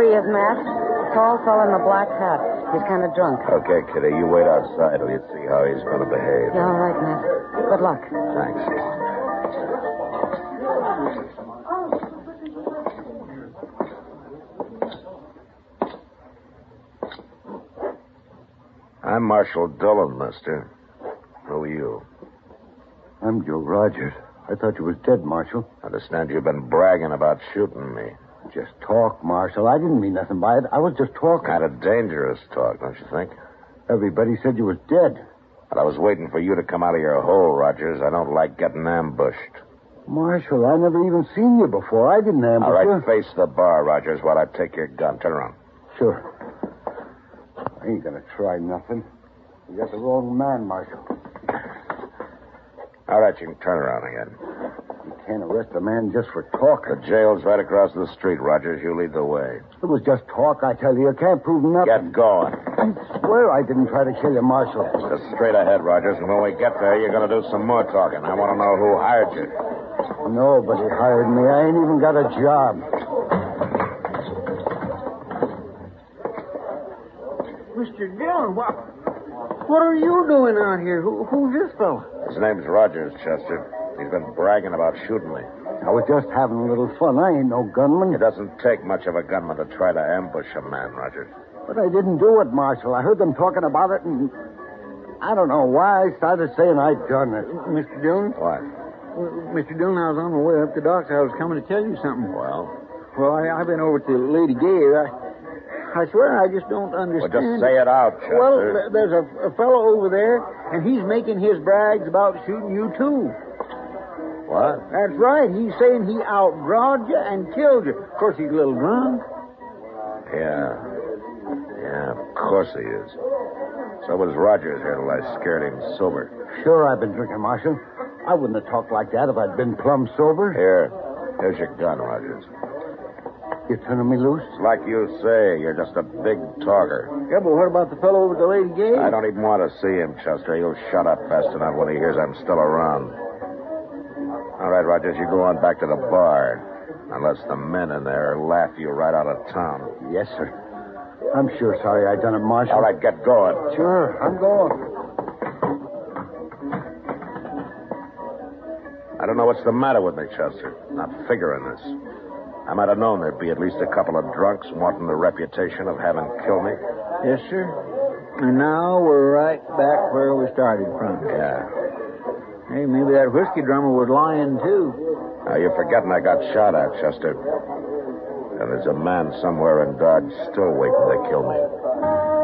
There he is, Matt. Tall fellow in the black hat. He's kind of drunk. Okay, Kitty, you wait outside till you see how he's going to behave. Yeah, all right, Matt. Good luck. Thanks. I'm Marshal Dillon, mister. Who are you? I'm Joe Rogers. I thought you was dead, Marshal. I understand you've been bragging about shooting me. Just talk, Marshal. I didn't mean nothing by it. I was just talking. Kind of dangerous talk, don't you think? Everybody said you was dead. But I was waiting for you to come out of your hole, Rogers. I don't like getting ambushed. Marshal, I never even seen you before. I didn't ambush All right, you. face the bar, Rogers, while I take your gun. Turn around. Sure. I ain't gonna try nothing. You got the wrong man, Marshal. All right, you can turn around again. You can't arrest a man just for talking. The jail's right across the street, Rogers. You lead the way. It was just talk, I tell you. You can't prove nothing. Get going. I swear I didn't try to kill you, Marshal. Just straight ahead, Rogers, and when we get there, you're going to do some more talking. I want to know who hired you. Nobody hired me. I ain't even got a job. Mr. Dillon, what are you doing out here? Who's this fellow? His name's Rogers, Chester. He's been bragging about shooting me. I was just having a little fun. I ain't no gunman. It doesn't take much of a gunman to try to ambush a man, Rogers. But I didn't do it, Marshal. I heard them talking about it, and I don't know why I started saying I'd done it. Mr. Dillon? What? Mr. Dillon, I was on my way up to Doc's. I was coming to tell you something. Well, I've been over to Lady Gay. I swear I just don't understand. just say it out, Chester. Well, there's a fellow over there, and he's making his brags about shooting you, too. What? That's right. He's saying he outdrawed you and killed you. Of course, he's a little drunk. Yeah, of course he is. So was Rogers here till I scared him sober. Sure, I've been drinking, Marshal. I wouldn't have talked like that if I'd been plumb sober. Here's your gun, Rogers. You turning me loose? Like you say, you're just a big talker. Yeah, but what about the fellow over at the Lady Gay? I don't even want to see him, Chester. He'll shut up fast enough when he hears I'm still around. All right, Rogers, you go on back to the bar. Unless the men in there laugh you right out of town. Yes, sir. I'm sure sorry I done it, Marshal. All right, get going. Sure, I'm going. I don't know what's the matter with me, Chester. Not figuring this. I might have known there'd be at least a couple of drunks wanting the reputation of having killed me. Yes, sir. And now we're right back where we started from. Yeah. Hey, maybe that whiskey drummer was lying, too. Now, you're forgetting I got shot at, Chester. And there's a man somewhere in Dodge still waiting to kill me.